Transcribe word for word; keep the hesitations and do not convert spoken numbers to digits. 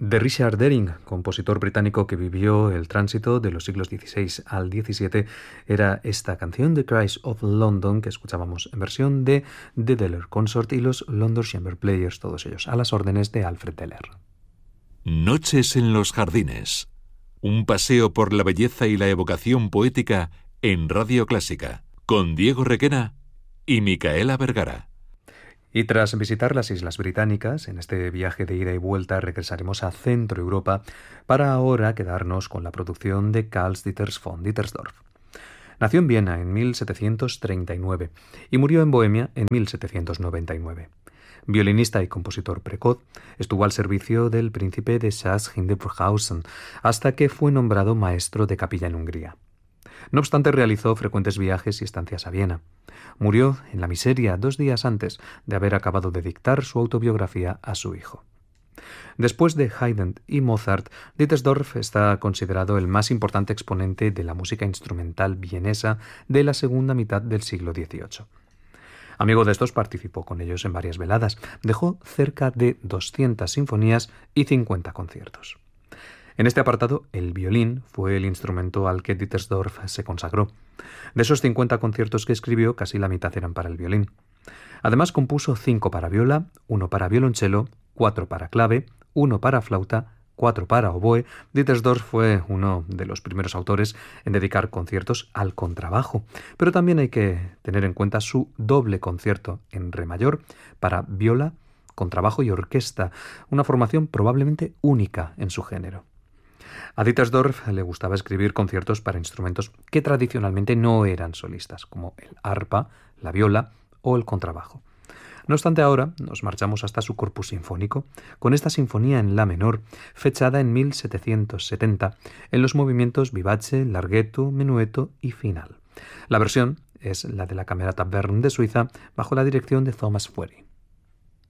De Richard Deering, compositor británico que vivió el tránsito de los siglos dieciséis al diecisiete, era esta canción, The Cries of London, que escuchábamos en versión de The Deller Consort y los London Chamber Players, todos ellos a las órdenes de Alfred Deller. Noches en los jardines. Un paseo por la belleza y la evocación poética en Radio Clásica, con Diego Requena y Micaela Vergara. Y tras visitar las Islas Británicas, en este viaje de ida y vuelta regresaremos a Centro Europa para ahora quedarnos con la producción de Carl Dieters von Dittersdorf. Nació en Viena en mil setecientos treinta y nueve y murió en Bohemia en mil setecientos noventa y nueve. Violinista y compositor precoz, estuvo al servicio del príncipe de Saxe-Hildburghausen hasta que fue nombrado maestro de capilla en Hungría. No obstante, realizó frecuentes viajes y estancias a Viena. Murió en la miseria dos días antes de haber acabado de dictar su autobiografía a su hijo. Después de Haydn y Mozart, Dittersdorf está considerado el más importante exponente de la música instrumental vienesa de la segunda mitad del siglo dieciocho. Amigo de estos, participó con ellos en varias veladas. Dejó cerca de doscientas sinfonías y cincuenta conciertos. En este apartado, el violín fue el instrumento al que Dittersdorf se consagró. De esos cincuenta conciertos que escribió, casi la mitad eran para el violín. Además, compuso cinco para viola, uno para violonchelo, cuatro para clave, uno para flauta, cuatro para oboe. Dittersdorf fue uno de los primeros autores en dedicar conciertos al contrabajo, pero también hay que tener en cuenta su doble concierto en re mayor para viola, contrabajo y orquesta, una formación probablemente única en su género. A Dittersdorf le gustaba escribir conciertos para instrumentos que tradicionalmente no eran solistas, como el arpa, la viola o el contrabajo. No obstante, ahora nos marchamos hasta su corpus sinfónico, con esta sinfonía en la menor, fechada en mil setecientos setenta, en los movimientos vivace, larghetto, menuetto y final. La versión es la de la Camerata Bern de Suiza, bajo la dirección de Thomas Fury.